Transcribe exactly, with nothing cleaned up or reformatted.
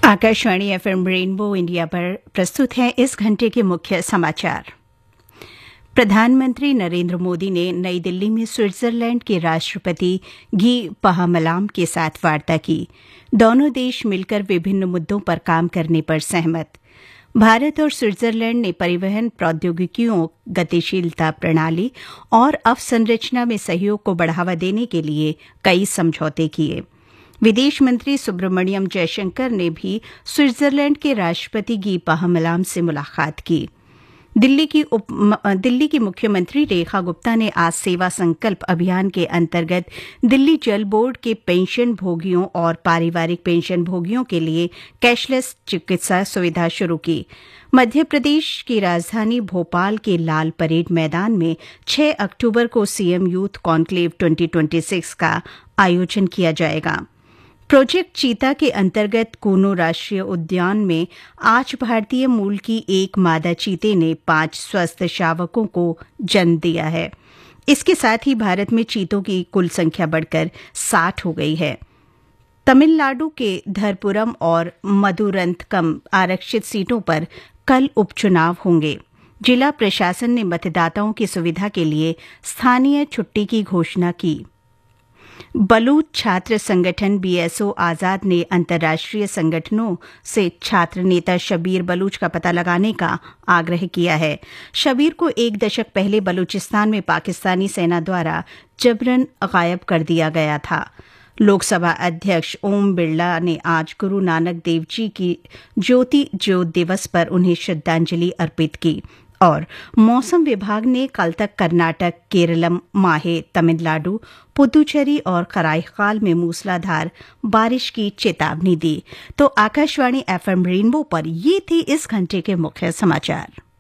Akashvani FM rainbow India पर प्रस्तुत है इस घंटे के मुख्य समाचार। प्रधानमंत्री नरेंद्र मोदी ने नई दिल्ली में स्विट्जरलैंड के राष्ट्रपति गी पाहमलाम के साथ वार्ता की। दोनों देश मिलकर विभिन्न मुद्दों पर काम करने पर सहमत। भारत और स्विट्जरलैंड ने परिवहन प्रौद्योगिकियों, गतिशीलता प्रणाली और अवसंरचना में सहयोग को बढ़ावा देने के लिए कई समझौते किए। विदेश मंत्री सुब्रमण्यम जयशंकर ने भी स्विट्जरलैंड के राष्ट्रपति गी पाहमलाम से मुलाकात की। दिल्ली की उप, दिल्ली की मुख्यमंत्री रेखा गुप्ता ने आज सेवा संकल्प अभियान के अंतर्गत दिल्ली जल बोर्ड के पेंशन भोगियों और पारिवारिक पेंशन भोगियों के लिए कैशलेस चिकित्सा सुविधा शुरू की। मध्य प्रदेश की राजधानी भोपाल के लाल परेड मैदान में छह अक्टूबर को सीएम यूथ कॉन्क्लेव दो हज़ार छब्बीस का आयोजन किया जाएगा। प्रोजेक्ट चीता के अंतर्गत कूनो राष्ट्रीय उद्यान में आज भारतीय मूल की एक मादा चीते ने पांच स्वस्थ शावकों को जन्म दिया है। इसके साथ ही भारत में चीतों की कुल संख्या बढ़कर साठ हो गई है। तमिलनाडु के धरपुरम और मदुरंतकम आरक्षित सीटों पर कल उपचुनाव होंगे। जिला प्रशासन ने मतदाताओं की सुविधा के लिए स्थानीय छुट्टी की घोषणा की। बलूच छात्र संगठन बीएसओ आजाद ने अंतर्राष्ट्रीय संगठनों से छात्र नेता शबीर बलूच का पता लगाने का आग्रह किया है। शबीर को एक दशक पहले बलूचिस्तान में पाकिस्तानी सेना द्वारा जबरन गायब कर दिया गया था। लोकसभा अध्यक्ष ओम बिरला ने आज गुरु नानक देव जी की ज्योति ज्योत दिवस पर उन्हें श्रद्धांजलि अर्पित की। और मौसम विभाग ने कल तक कर्नाटक, केरलम, माहे, तमिलनाडु, पुदुचेरी और कराईकाल में मूसलाधार बारिश की चेतावनी दी। तो आकाशवाणी एफएम रेनबो पर ये थे इस घंटे के मुख्य समाचार।